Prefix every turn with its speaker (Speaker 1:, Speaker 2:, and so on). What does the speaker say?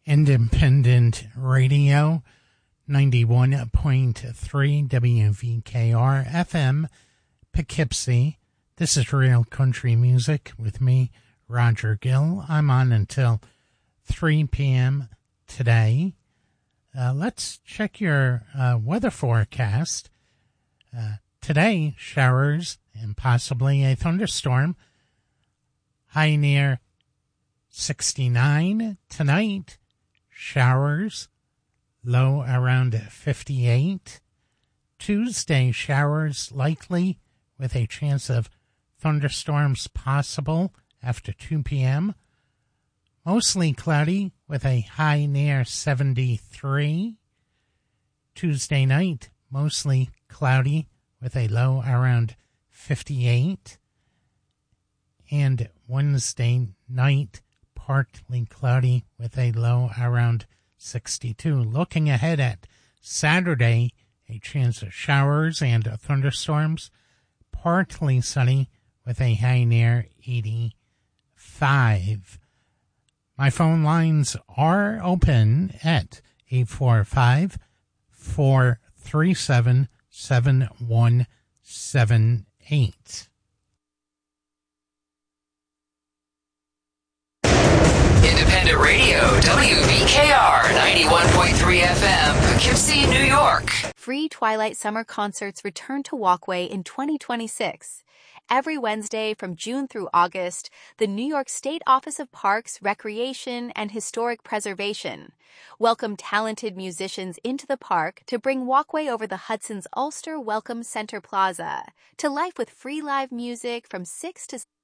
Speaker 1: Independent Radio, 91.3 WVKR FM, Poughkeepsie. This is Real Country Music with me, Roger Gill. I'm on until 3 p.m. today. Let's check your weather forecast. Today, showers and possibly a thunderstorm. High near 69. Tonight, showers, low around 58. Tuesday, showers likely with a chance of thunderstorms possible after 2 p.m. Mostly cloudy with a high near 73. Tuesday night, mostly cloudy with a low around 58. And Wednesday night, partly cloudy with a low around 62. Looking ahead at Saturday, a chance of showers and thunderstorms, partly sunny with a high near 85. My phone lines are open at 845-437-7178.
Speaker 2: Independent Radio, WVKR 91.3 FM, Poughkeepsie, New York.
Speaker 3: Free Twilight Summer concerts return to Walkway in 2026. Every Wednesday from June through August, the New York State Office of Parks, Recreation, and Historic Preservation welcome talented musicians into the park to bring Walkway over the Hudson's Ulster Welcome Center Plaza to life with free live music from 6 to